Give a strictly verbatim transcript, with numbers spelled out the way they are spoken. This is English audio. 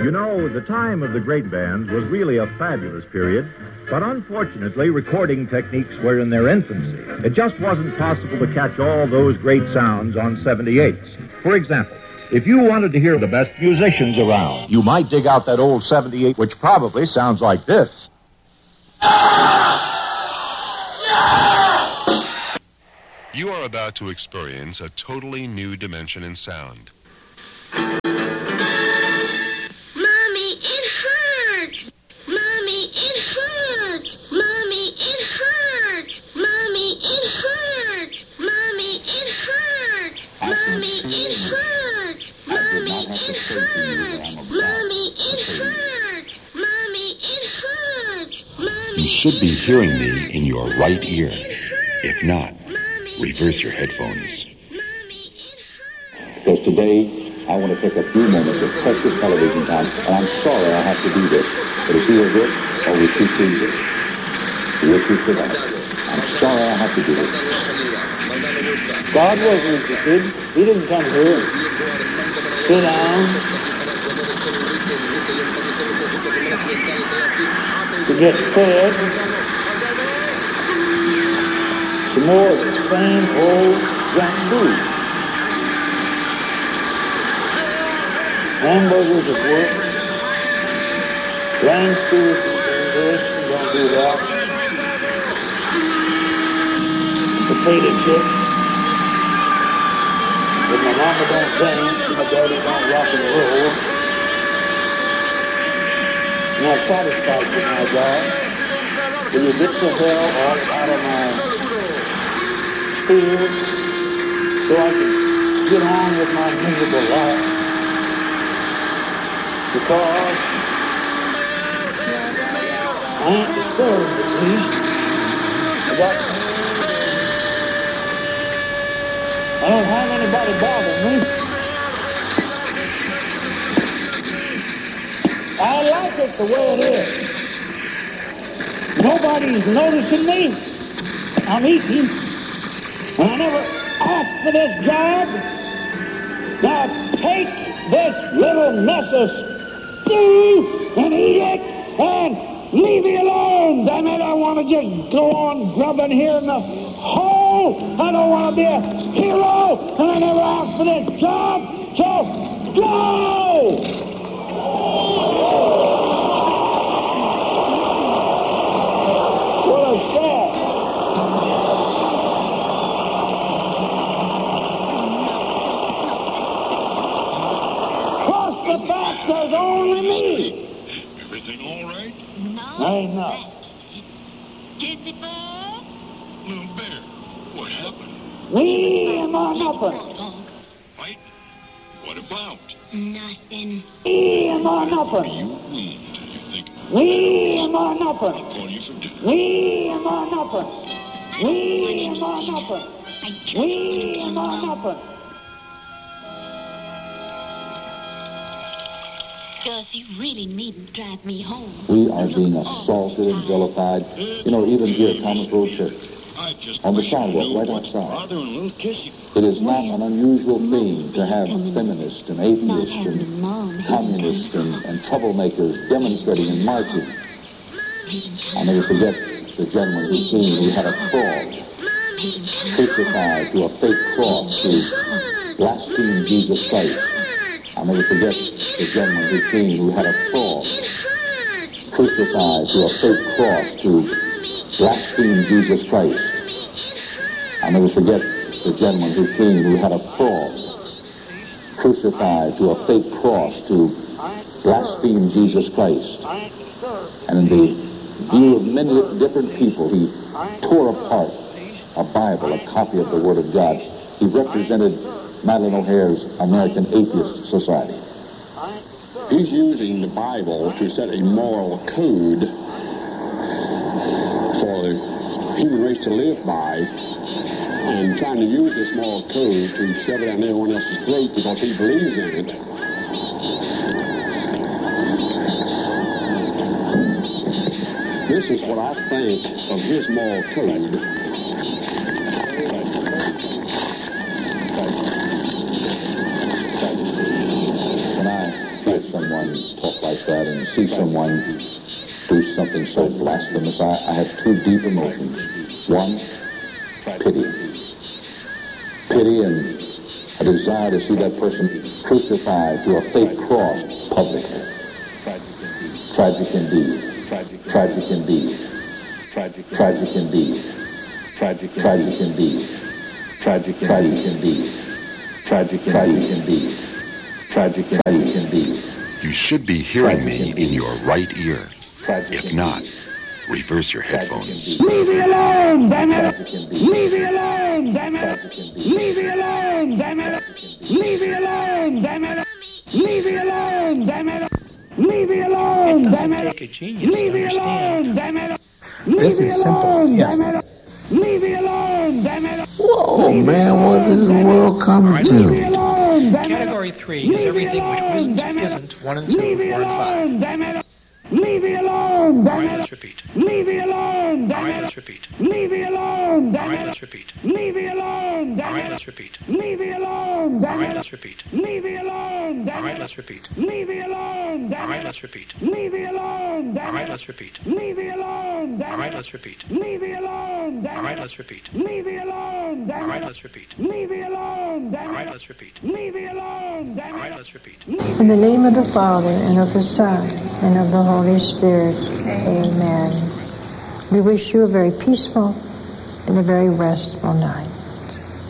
You know, the time of the great bands was really a fabulous period, but unfortunately, recording techniques were in their infancy. It just wasn't possible to catch all those great sounds on seventy-eights. For example, if you wanted to hear the best musicians around, you might dig out that old seventy-eight, which probably sounds like this. You are about to experience a totally new dimension in sound. You should be hearing me in your right ear. If not, reverse your headphones. Because today, I want to take a few moments of precious television time, and I'm sorry I have to do this, but it's either this or we keep doing this. Which is for that. I'm sorry I have to do this. God wasn't interested. He didn't come here and sit down to get fed. Some more of the same old junk food. Hamburgers at work. Land spirits and this, don't do that. Potato chips. But my mama don't dance, and my daddy don't rock and roll. And I'm satisfied with my job. When you get the hell all out of my spirit, so I can get on with my miserable life. Because I ain't disturbed, at least. I got I don't have anybody bother me. I like it the way it is. Nobody's noticing me. I'm eating. And I never asked for this job. Now take this little mess of stew and eat it and leave me alone. Damn it, I want to just go on grubbing here in the hole. I don't want to be a hero, and I never asked for this job, so go! What a sad. Plus the fact there's only me. Everything all right? No. Ain't nothing. Kissy Bob? Little bear, what happened? Me and my nothing. Fighting? What about? Nothing. Me and my nothing. You wound, you think? Me and my nothing. I'll call you for dinner. Me and my nothing. Me and my nothing. Me and my nothing. Gus, you really needn't drive me home. We are being assaulted and vilified. You know, even here at Thomas Road Church. On the sidewalk, right outside. It is not an unusual thing to have feminists and atheists and communists and, and troublemakers demonstrating and marching. I'll never forget the gentleman who came who had a cross, crucified to a fake cross to blaspheme Jesus Christ. I'll never forget the gentleman who came who had a cross, crucified to a fake cross to blaspheme Jesus Christ. I'll never forget the gentleman who came who had a cross, crucified to a fake cross to blaspheme Jesus Christ. And in the view of many different people, he tore apart a Bible, a copy of the Word of God. He represented Madeleine O'Hair's American Atheist Society. He's using the Bible to set a moral code for the human race to live by, and trying to use this moral code to shove it down everyone else's throat because he believes in it. This is what I think of his moral code. When I hear someone talk like that and see someone do something so blasphemous, I, I have two deep emotions. One, pity. Pity and a desire to see that person crucified to a fake cross publicly. Tragic indeed. Tragic indeed. Tragic indeed. Tragic tragic indeed. Tragic tragic indeed. Tragic tragic indeed. Tragic tragic indeed. You should be hearing me in your right ear. If not, reverse your headphones. Leave me alone, damn it! Leave me alone, damn it! Leave me alone, damn it! Leave me alone, damn it! Leave me alone, damn it! Leave me alone, damn it! Take a genius Leave to me alone, understand. damn it! This is simple, yes. Leave me alone, damn it! Whoa, man, what is the world coming to? Category three is everything which isn't, isn't one and two, four and five. Leave me alone, damn All right, it! let's repeat. Leave me alone, All damn right, it! let's repeat. Leave me alone, All damn right, it! let's repeat. Leave me alone, All damn right, it! let's repeat. Leave me alone, All damn right, it! let's repeat. Leave me alone, All damn right, it! let's repeat. Leave me alone, All damn right, it! let's repeat. Leave me alone, All damn right, it! let's repeat. Leave me alone, All damn right, it! let's repeat. Leave me alone, All damn right, it! let's repeat. Leave me alone, All damn right, it! let's repeat. Leave me alone, All damn right, it! let's repeat. Leave me alone, damn All right, it! let's repeat. In the name of the Father, and of the Son, and of the Holy Spirit. Amen. We wish you a very peaceful and a very restful night.